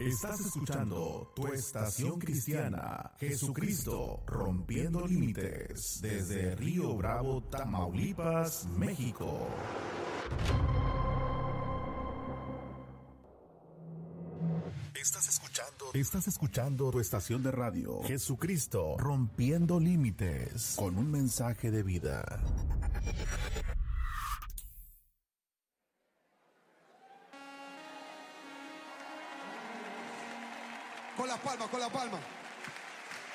Estás escuchando tu estación cristiana, Jesucristo, rompiendo límites, desde Río Bravo, Tamaulipas, México. Estás escuchando tu estación de radio, Jesucristo, rompiendo límites, con un mensaje de vida. Con la palma, con la palma.